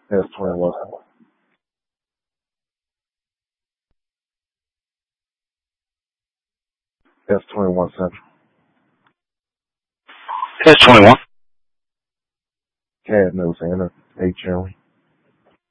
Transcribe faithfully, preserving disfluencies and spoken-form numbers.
S twenty-one. S twenty-one Central. S twenty-one. Cad News Center. H. Henry.